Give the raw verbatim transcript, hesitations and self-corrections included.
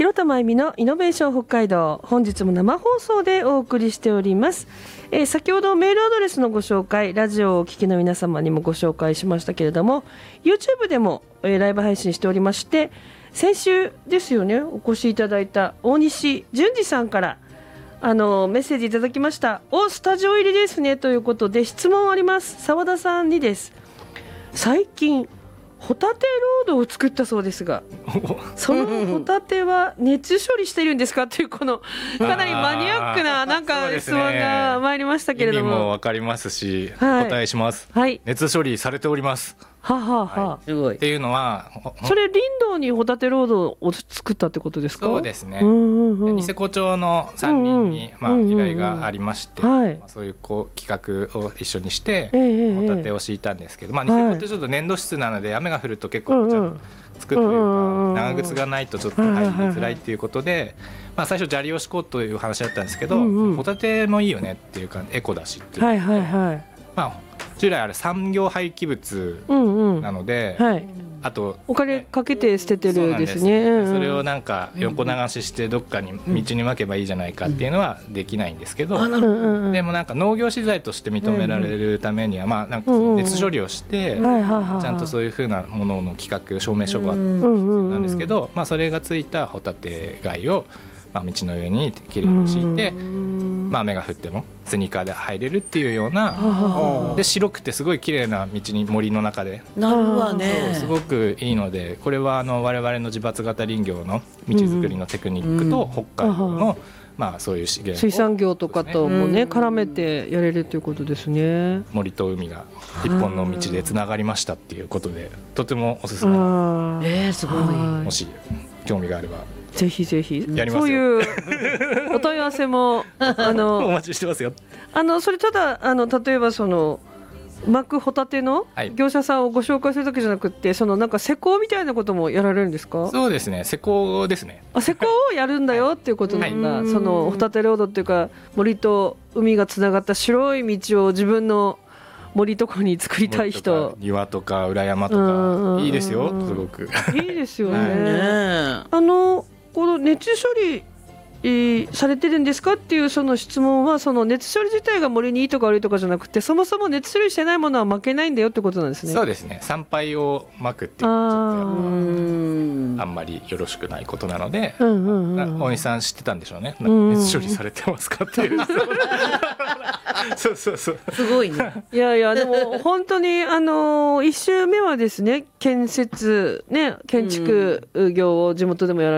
広田真由美のイノベーション北海道、本日も生放送でお送りしております。えー、先ほどメールアドレスのご紹介、ラジオをお聞きの皆様にもご紹介しましたけれども、 YouTube でも、えー、ライブ配信しておりまして、先週ですよね、お越しいただいた大西淳二さんからあのメッセージいただきました。おスタジオ入りですねということで、質問あります。澤田さんにです。最近ホタテロードを作ったそうですが、そのホタテは熱処理しているんですかという、このかなりマニアックななんか質問が参りましたけれども、 意味も分かりますし、 はい、 お答えします、 はい、 熱処理されております。 ははは、 はい、すごいっていうのは、 それ林道にホタテロードを作ったってことですか？ そうですね、 うんうんうん、 ニセコ町のさんにんに、まあ、依頼がありまして、 はい、 まあ、そういうこう企画を一緒にして、 えー、 ホタテを敷いたんですけど、まあ、ニセコってちょっと粘土質なので、雨が降ると結構作るというか、長靴がないとちょっと入りづらいっていうことで、まあ、最初砂利を敷こうという話だったんですけど、うんうん、ホタテもいいよねっていうか、エコだしっていう、 はいはいはい、 まあ、従来あれ産業廃棄物なので、 うんうん、はい、 あとお金かけて捨ててるですね。 そうなんです。それをなんか横流ししてどっかに道にまけばいいじゃないかっていうのはできないんですけど、うんうん、でもなんか農業資材として認められるためには、まあなんか熱処理をしてちゃんとそういう風なものの規格証明書がなんですけど、まあそれがついたホタテ貝をまあ道の上にきれいに敷いて、まあ雨が降ってもスニーカーで入れるっていうような、で白くてすごい綺麗な道に森の中でなるわね、 すごくいいので、これはあの我々の自伐型林業の道づくりのテクニックと北海道のまあそういう資源、 水産業とかともね絡めてやれるということですね。 森と海が一本の道でつながりましたっていうことで、とてもおすすめ。 えー、すごい。 もし興味があればぜひぜひやりますよ。 そういうお問い合わせもあのお待ちしてますよ。 あのそれただあの例えばその巻くホタテの業者さんをご紹介するだけじゃなくて、はい、そのなんか施工みたいなこともやられるんですか？ そうですね、施工ですね。 あ、施工をやるんだよっていうことなんだ、はい、そのホタテロードっていうか、森と海がつながった白い道を自分の森とかに作りたい人、 庭とか裏山とかいいですよ、すごくいいですよね、はい、あのこの熱処理、えー、されてるんですかっていうその質問は、その熱処理自体が森にいいとか悪いとかじゃなくて、そもそも熱処理してないものは負けないんだよってことなんですね。 そうですね、産廃をまくっていうのはちょっとあんまりよろしくないことなので、うんうんうん、大西さん知ってたんでしょうね、熱処理されてますかっていうそうそうそう、 すごいね。 いやいや、でも本当にあのいち周目はですね、建設ね、建築業を地元でもやられ